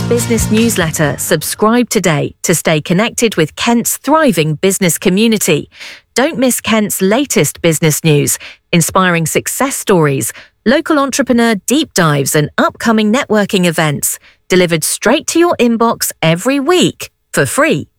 Business newsletter, subscribe today to stay connected with Kent's thriving business community. Don't miss Kent's latest business news, inspiring success stories, local entrepreneur deep dives and upcoming networking events, delivered straight to your inbox every week. For free,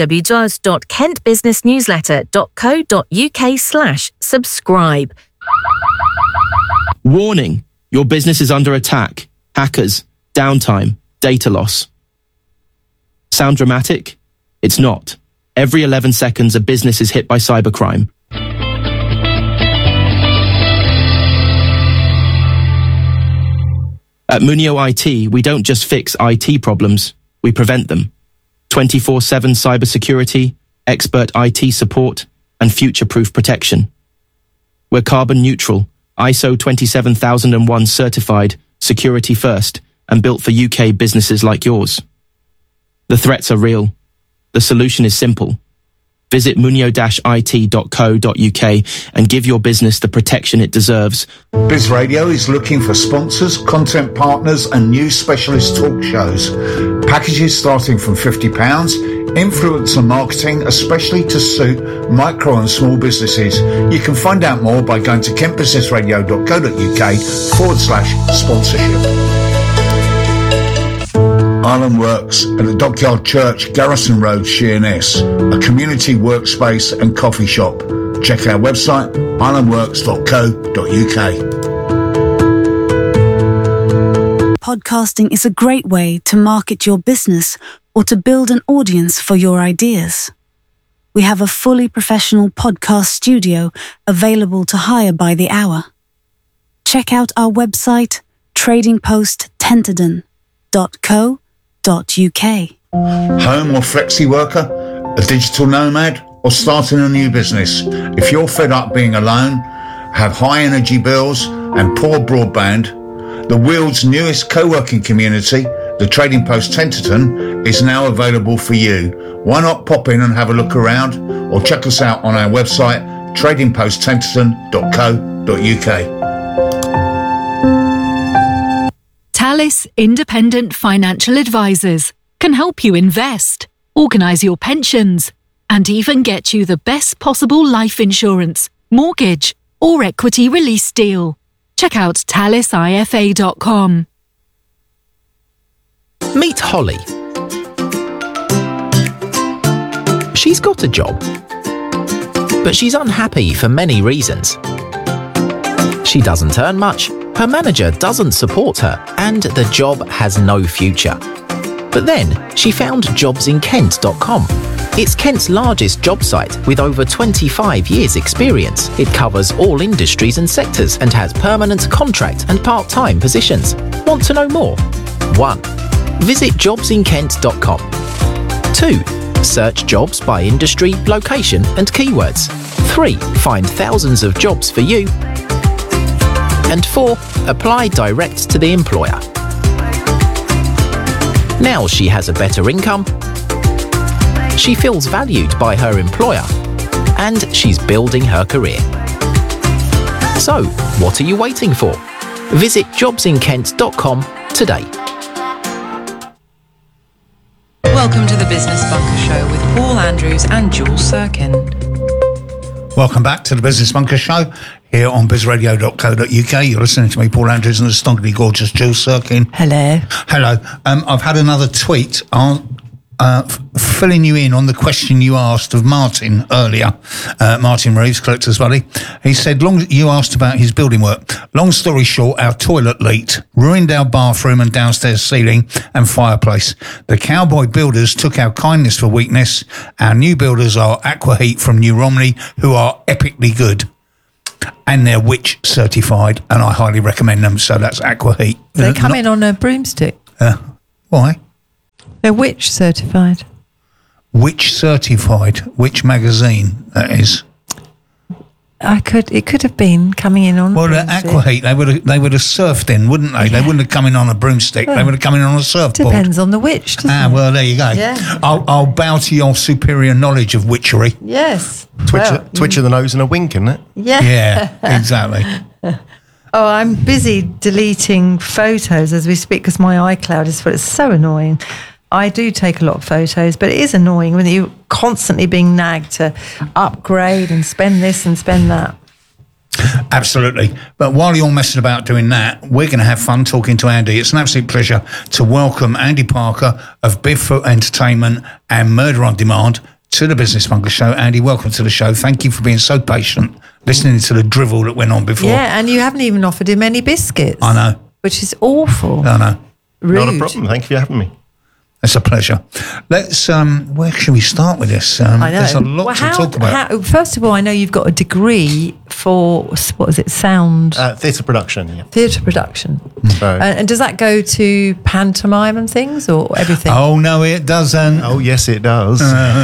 www.kentbusinessnewsletter.co.uk/subscribe. Warning, your business is under attack. Hackers, downtime, data loss. Sound dramatic? It's not. Every 11 seconds, a business is hit by cybercrime. At Munio IT, we don't just fix IT problems, we prevent them. 24/7 cybersecurity, expert IT support, and future-proof protection. We're carbon neutral, ISO 27001 certified, security first, and built for UK businesses like yours. The threats are real. The solution is simple. Visit munio-it.co.uk and give your business the protection it deserves. Biz Radio is looking for sponsors, content partners and new specialist talk shows. Packages starting from £50. Influencer marketing, especially to suit micro and small businesses. You can find out more by going to kentbusinessradio.co.uk/sponsorship. Island Works at the Dockyard Church, Garrison Road, Sheerness, a community workspace and coffee shop. Check our website, islandworks.co.uk. Podcasting is a great way to market your business or to build an audience for your ideas. We have a fully professional podcast studio available to hire by the hour. Check out our website, tradingposttenterden.co.uk. Home or flexi worker, a digital nomad, or starting a new business. If you're fed up being alone, have high energy bills and poor broadband, the Weald's newest co-working community, the Trading Post Tenterden, is now available for you. Why not pop in and have a look around, or check us out on our website, tradingposttenterden.co.uk. Talis Independent Financial Advisors can help you invest, organise your pensions, and even get you the best possible life insurance, mortgage, or equity release deal. Check out talisifa.com. Meet Holly. She's got a job, but she's unhappy for many reasons. She doesn't earn much, her manager doesn't support her, and the job has no future. But then she found jobsinkent.com. It's Kent's largest job site with over 25 years' experience. It covers all industries and sectors and has permanent, contract and part-time positions. Want to know more? 1. Visit jobsinkent.com. 2. Search jobs by industry, location and keywords. 3. Find thousands of jobs for you. And 4. Apply direct to the employer. Now she has a better income, she feels valued by her employer, and she's building her career. So, what are you waiting for? Visit jobsinkent.com today. Welcome to the Business Bunker Show with Paul Andrews and Jules Sirkin. Welcome back to the Business Bunker Show here on bizradio.co.uk. You're listening to me, Paul Andrews, and the astonishingly gorgeous Jules Sirkin. Hello. Hello. I've had another tweet filling you in on the question you asked of Martin earlier. Martin Reeves, Collector's Buddy. He said, you asked about his building work. Long story short, our toilet leaked, ruined our bathroom and downstairs ceiling and fireplace. The cowboy builders took our kindness for weakness. Our new builders are Aquaheat from New Romney, who are epically good. And they're witch certified, and I highly recommend them. So that's Aquaheat. They come in on a broomstick. Why? They're witch certified. Witch certified? Which magazine that is? It could have been coming in on. Well, Aquaheat, they would have surfed in, wouldn't they? Yeah. They wouldn't have come in on a broomstick. Well, they would have come in on a surfboard. Depends on the witch, doesn't it? Well, there you go. Yeah. I'll bow to your superior knowledge of witchery. Yes. Twitch of the nose and a wink, isn't it? Yeah. Yeah, exactly. Oh, I'm busy deleting photos as we speak because my iCloud is full. It's so annoying. I do take a lot of photos, but it is annoying when you're constantly being nagged to upgrade and spend this and spend that. Absolutely. But while you're messing about doing that, we're going to have fun talking to Andy. It's an absolute pleasure to welcome Andy Parker of Bigfoot Entertainment and Murder on Demand to the Business Bunker Show. Andy, welcome to the show. Thank you for being so patient, listening to the drivel that went on before. Yeah, and you haven't even offered him any biscuits. I know. Which is awful. I know. Rude. Not a problem. Thank you for having me. It's a pleasure. Let's, where should we start with this? I know. There's a lot to talk about. First of all, I know you've got a degree for, what is it, sound? Theatre production, yeah. Theatre production. So, And does that go to pantomime and things or everything? Oh, no, it doesn't. oh, yes, it does.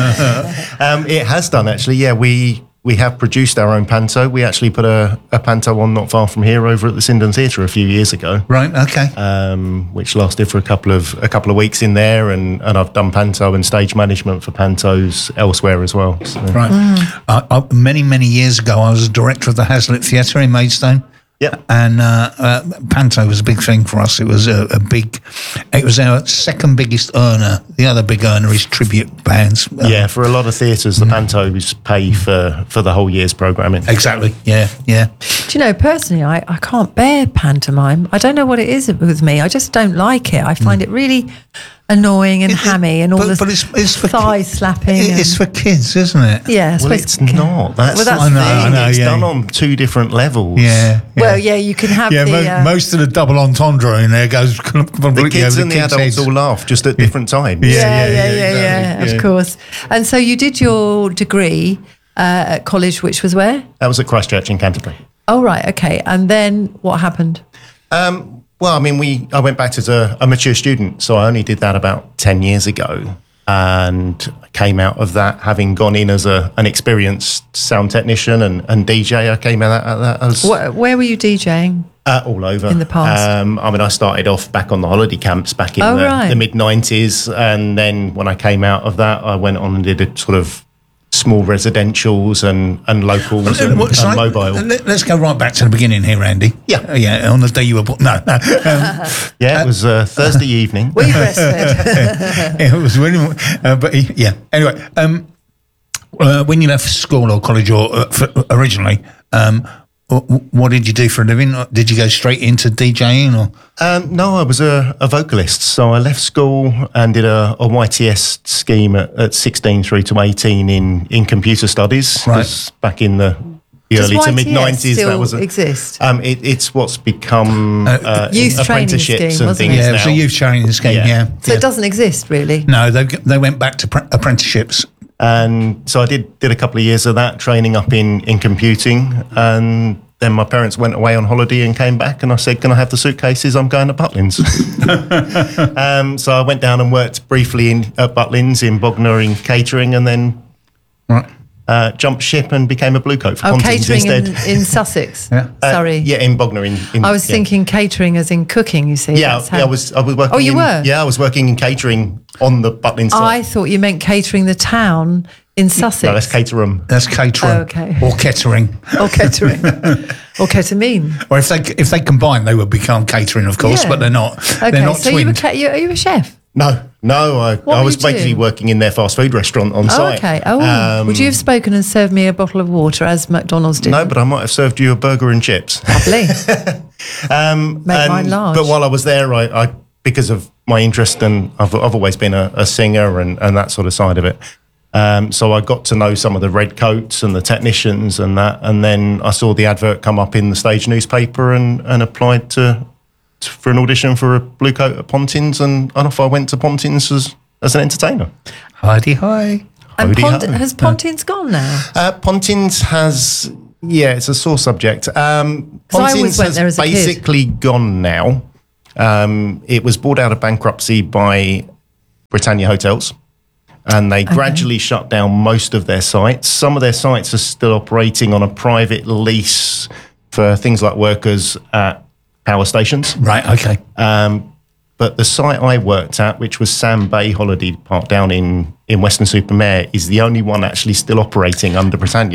It has done, actually. Yeah, we have produced our own panto. We actually put a panto on not far from here over at the Sindon Theatre a few years ago. Right, okay. Which lasted for a couple of weeks in there, and I've done panto and stage management for pantos elsewhere as well. So. Right. Many years ago, I was a director of the Hazlitt Theatre in Maidstone. Yeah, and panto was a big thing for us. It was it was our second biggest earner. The other big earner is tribute bands. Yeah, for a lot of theatres, the pantos pay for the whole year's programming. Exactly. Yeah. Do you know, personally, I can't bear pantomime. I don't know what it is with me. I just don't like it. I find it really annoying and hammy and all this it's for thigh slapping. It's for kids, isn't it? Yeah, Well, it's not. That's Well, that's the the thing. thing. I know, It's yeah. done on two different levels. Yeah. Well, yeah, you can have the... most of the double entendre in there goes completely The kids over and the kids' adults heads. all laugh, just at different times. yeah, exactly. of course. And so you did your degree at college, which was where? That was at Christchurch in Canterbury. Oh, right, okay. And then what happened? Well, I mean, I went back as a mature student, so I only did that about 10 years ago, and came out of that having gone in as an experienced sound technician and DJ. I came out of that as Where were you DJing? all over In the past? I mean, I started off back on the holiday camps back in right. the mid-90s, and then when I came out of that, I went on and did a sort of small residentials and locals and mobile. Let's go right back to the beginning here, Andy. Yeah. On the day you were born. No. Yeah, it was Thursday evening. Were you breastfed? It was really, but yeah. Anyway, when you left school or college or originally, what did you do for a living? Did you go straight into DJing or? No, I was a vocalist. So I left school and did a YTS scheme at 16 through to 18 in computer studies. Right. 'Cause back in the early Does to mid YTS 90s, still that was exist? It's what's become Youth training apprenticeships scheme, and wasn't things it? Yeah, it now. was a youth training scheme. Yeah. So it doesn't exist, really? No, they went back to apprenticeships. And so I did a couple of years of that, training up in computing. And then my parents went away on holiday and came back, and I said, can I have the suitcases? I'm going to Butlins. So I went down and worked briefly at Butlins in Bognor in catering, and then jumped ship and became a blue coat for Pontins catering instead. in Sussex. Yeah. Sorry. Yeah, in Bognor. In I was thinking catering as in cooking, you see. Yeah, That's how- I was working. Oh, you were? Yeah, I was working in catering on the Butlins site. I thought you meant catering the town in Sussex. No, that's Caterham. That's catering. Oh, okay. Or Kettering. Or catering. Or ketamine. Or if they combine, they would become catering, of course, Yeah. but they're not. Okay, They're not so twinned. are you a chef? No, I were was you basically doing? working in their fast food restaurant on Oh, site. okay. Oh, would you have spoken and served me a bottle of water as McDonald's did? No, but I might have served you a burger and chips. Lovely. Make mine large. But while I was there, I because of my interest, and I've always been a singer and that sort of side of it. So I got to know some of the red coats and the technicians and that, and then I saw the advert come up in the stage newspaper and applied for an audition for a blue coat at Pontins, and off I went to Pontins as an entertainer. Hi. And Hoody ho. has Pontins gone now? Pontins has, it's a sore subject. I always Pontins went there as a kid. basically gone now. It was bought out of bankruptcy by Britannia Hotels, and they gradually shut down most of their sites. Some of their sites are still operating on a private lease for things like workers at power stations. Right, okay. But the site I worked at, which was Sam Bay Holiday Park down in Western Supermare, is the only one actually still operating under Britannia.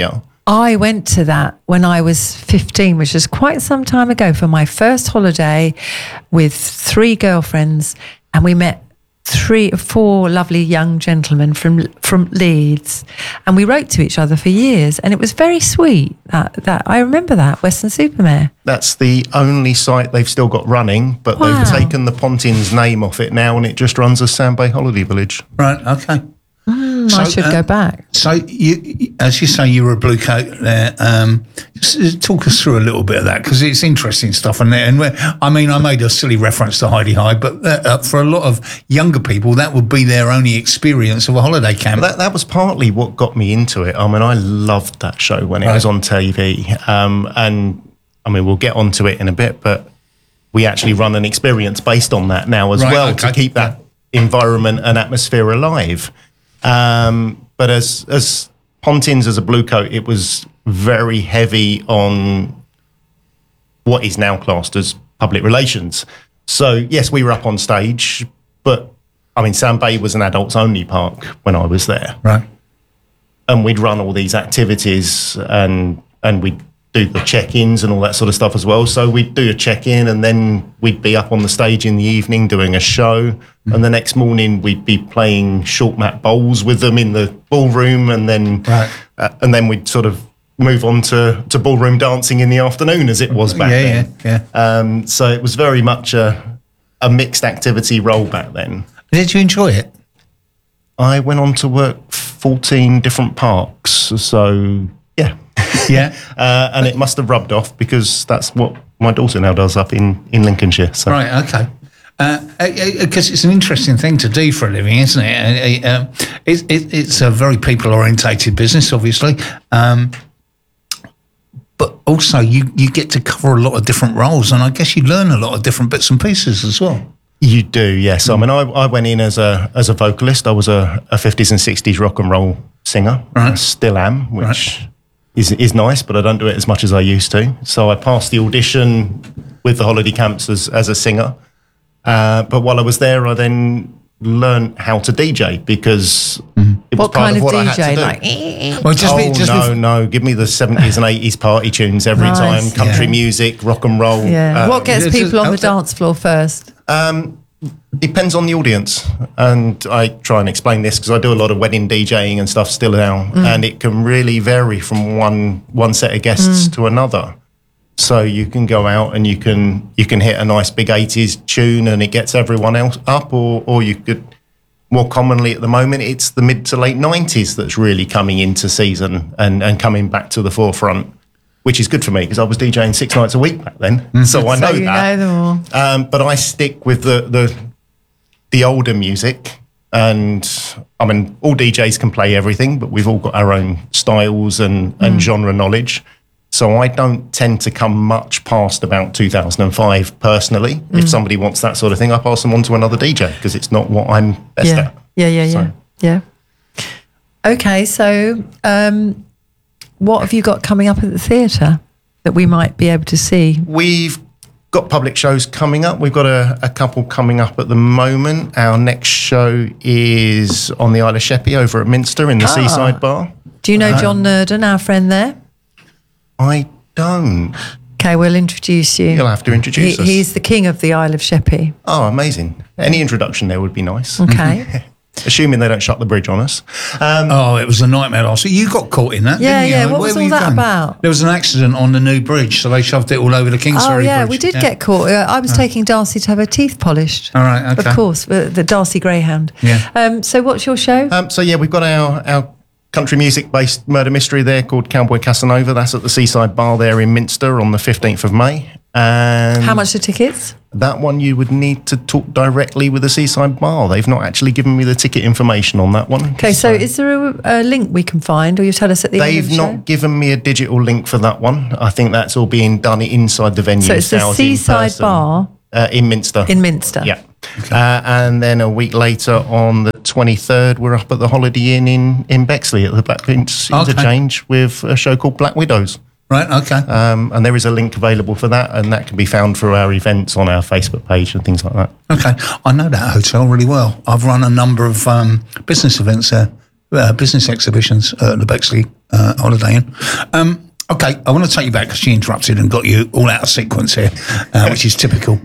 I went to that when I was 15, which was quite some time ago, for my first holiday with 3 girlfriends, and we met 3 or 4 lovely young gentlemen from Leeds, and we wrote to each other for years, and it was very sweet. That I remember that Weston-super-Mare. That's the only site they've still got running, but Wow. they've taken the Pontins name off it now, and it just runs as Sandbay Holiday Village. Right, okay. I should go back. So, you, as you say, you were a blue coat there. Just talk us through a little bit of that, because it's interesting stuff. And I mean, I made a silly reference to Heidi High, but for a lot of younger people, that would be their only experience of a holiday camp. That was partly what got me into it. I mean, I loved that show when it was on TV. And, I mean, we'll get onto it in a bit, but we actually run an experience based on that now as well, to keep that environment and atmosphere alive. But as Pontins as a blue coat, it was very heavy on what is now classed as public relations. So yes, we were up on stage, but I mean, Sandbay was an adults only park when I was there. Right. And we'd run all these activities and we'd do the check-ins and all that sort of stuff as well. So we'd do a check-in, and then we'd be up on the stage in the evening doing a show. And the next morning we'd be playing short mat bowls with them in the ballroom, and then we'd sort of move on to ballroom dancing in the afternoon, as it was back then. So it was very much a mixed activity role back then. Did you enjoy it? I went on to work 14 different parks, so yeah. Yeah. And it must have rubbed off, because that's what my daughter now does up in Lincolnshire. So. Right, okay. Because it's an interesting thing to do for a living, isn't it? It's a very people-orientated business, obviously. But also you get to cover a lot of different roles, and I guess you learn a lot of different bits and pieces as well. You do, yes. I mean, I went in as a vocalist. I was a 50s and 60s rock and roll singer. Right. I still am, which is nice, but I don't do it as much as I used to. So I passed the audition with the holiday camps as a singer. But while I was there, I then learned how to DJ, because it was part of what I had to do. No, give me the 70s and 80s party tunes every time, country music, rock and roll. Yeah. What gets people on the dance floor first? Depends on the audience, and I try and explain this because I do a lot of wedding DJing and stuff still now, and it can really vary from one set of guests to another. So you can go out and you can hit a nice big 80s tune and it gets everyone else up, or you could, more commonly at the moment, it's the mid to late 90s that's really coming into season and coming back to the forefront, which is good for me because I was DJing 6 nights a week back then, so I know you that. know them all. But I stick with the older music, and I mean, all DJs can play everything, but we've all got our own styles and genre knowledge. So I don't tend to come much past about 2005 personally. If somebody wants that sort of thing, I pass them on to another DJ because it's not what I'm best at. Yeah. Okay, so what have you got coming up at the theatre that we might be able to see? We've got public shows coming up. We've got a couple coming up at the moment. Our next show is on the Isle of Sheppey over at Minster in the Seaside Bar. Do you know John Nurden, our friend there? I don't. Okay, we'll introduce you. You'll have to introduce us. He's the king of the Isle of Sheppey. Oh, amazing. Any introduction there would be nice. Okay. Assuming they don't shut the bridge on us. It was a nightmare last week. You got caught in that, didn't you? Yeah. What was all that about? There was an accident on the new bridge, so they shoved it all over the Kingsbury Bridge. Oh, yeah, we did get caught. I was taking Darcy to have her teeth polished. All right, okay. Of course, the Darcy Greyhound. Yeah. So what's your show? We've got our country music-based murder mystery there called Cowboy Casanova. That's at the Seaside Bar there in Minster on the 15th of May. And how much are tickets? That one you would need to talk directly with the Seaside Bar. They've not actually given me the ticket information on that one. Okay, so is there a link we can find, or you tell us at the end of the show? They've not given me a digital link for that one. I think that's all being done inside the venue. So it's the Seaside Bar? In Minster. In Minster. Yeah. Okay. And then a week later on the 23rd, we're up at the Holiday Inn in Bexley at the Black Prince Interchange with a show called Black Widows. Right, okay. And there is a link available for that, and that can be found through our events on our Facebook page and things like that. Okay. I know that hotel really well. I've run a number of business events there. business exhibitions at the Bexley Holiday Inn. Okay, I want to take you back because she interrupted and got you all out of sequence here, which is typical.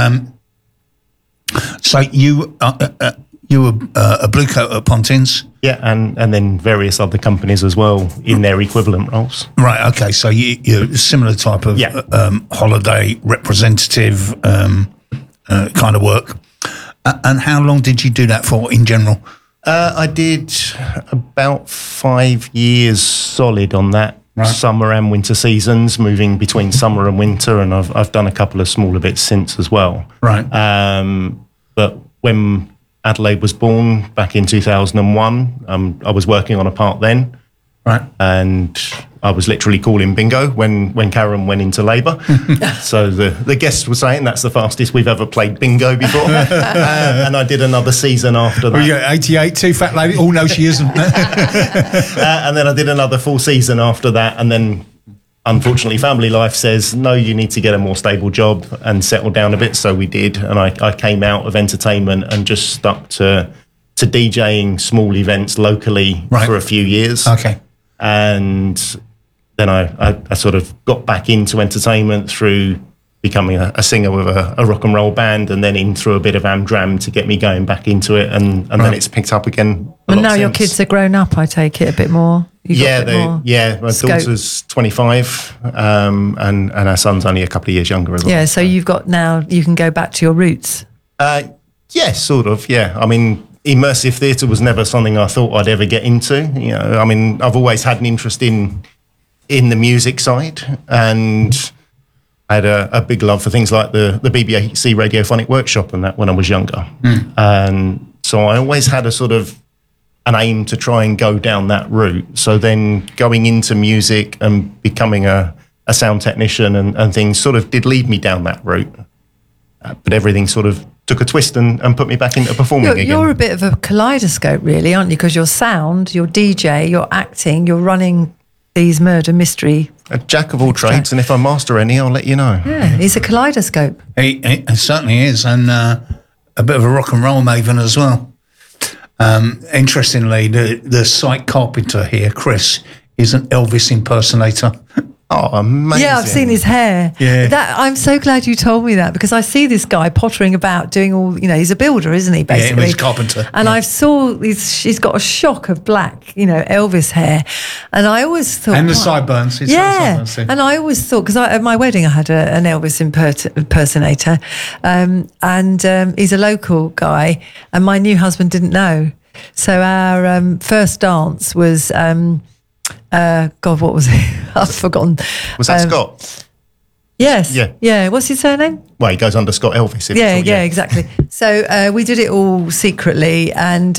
So you were a blue coat at Pontins? Yeah, and then various other companies as well in their equivalent roles. Right, okay, so you're a similar type of holiday representative kind of work. And how long did you do that for in general? I did about 5 years solid on that. Right. Summer and winter seasons, moving between summer and winter, and I've done a couple of smaller bits since as well. Right. But when Adelaide was born back in 2001, I was working on a part then. Right. And I was literally calling bingo when Karen went into labour. So the guests were saying that's the fastest we've ever played bingo before. And I did another season after that. Well, yeah, 88, too fat lady. Oh, no, she isn't. And then I did another full season after that. And then, unfortunately, family life says, no, you need to get a more stable job and settle down a bit. So we did. And I came out of entertainment and just stuck to DJing small events locally for a few years. Okay. And then I sort of got back into entertainment through becoming a singer with a rock and roll band, and then in through a bit of Amdram to get me going back into it, and then it's picked up again. And now your kids are grown up, I take it a bit more. My daughter's 25, and our son's only a couple of years younger as well. Yeah, so you can go back to your roots. Yeah, sort of. Yeah, I mean, immersive theatre was never something I thought I'd ever get into. You know, I mean, I've always had an interest in the music side, and I had a big love for things like the BBC Radiophonic Workshop and that when I was younger. And so I always had a sort of an aim to try and go down that route. So then going into music and becoming a sound technician and things sort of did lead me down that route. But everything sort of took a twist and put me back into performing again. You're a bit of a kaleidoscope, really, aren't you? Because you're sound, you're DJ, you're acting, you're running these murder mystery. A jack of all trades, and if I master any, I'll let you know. Yeah, he's a kaleidoscope. He certainly is, and a bit of a rock and roll maven as well. Interestingly, the site carpenter here, Chris, is an Elvis impersonator. Oh, amazing. Yeah, I've seen his hair. Yeah. I'm so glad you told me that, because I see this guy pottering about doing all, he's a builder, isn't he, basically? Yeah, he's a carpenter. And I saw she's got a shock of black, Elvis hair. And I always thought... And the sideburns. Sideburns, and I always thought, because at my wedding I had an Elvis impersonator, and he's a local guy, and my new husband didn't know. So our first dance was... God, what was it? I've forgotten. Was that Scott? Yes. Yeah. What's his surname? Well, he goes under Scott Elvis. Yeah, exactly. So we did it all secretly, and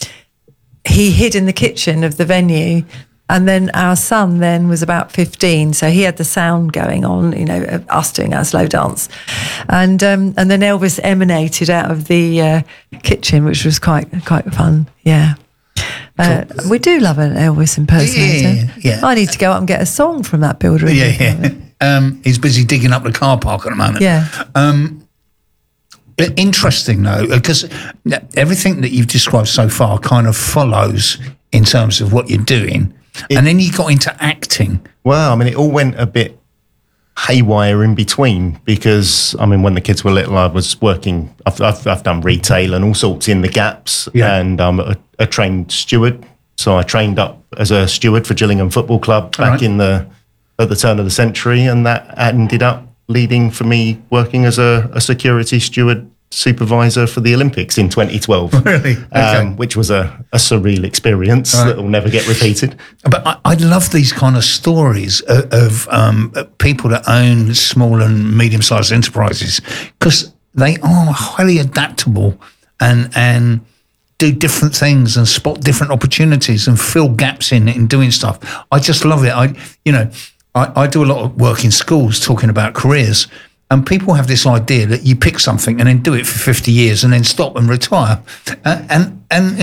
he hid in the kitchen of the venue. And then our son then was about 15, so he had the sound going on, us doing our slow dance, and then Elvis emanated out of the kitchen, which was quite fun. Yeah. We do love an Elvis impersonator. Yeah. I need to go up and get a song from that builder. Yeah. He's busy digging up the car park at the moment. Yeah. Interesting though, because everything that you've described so far kind of follows in terms of what you're doing, and then you got into acting. Well, I mean, it all went a bit haywire in between, because I mean, when the kids were little, I was working. I've done retail and all sorts in the gaps, and I'm a trained steward. So I trained up as a steward for Gillingham Football Club back at the turn of the century, and that ended up leading for me working as a security steward supervisor for the Olympics in 2012. Really? Okay. Which was a surreal experience that will never get repeated. But I love these kind of stories of people that own small and medium-sized enterprises, because they are highly adaptable and do different things and spot different opportunities and fill gaps in doing stuff. I just love it. I do a lot of work in schools talking about careers, and people have this idea that you pick something and then do it for 50 years and then stop and retire. And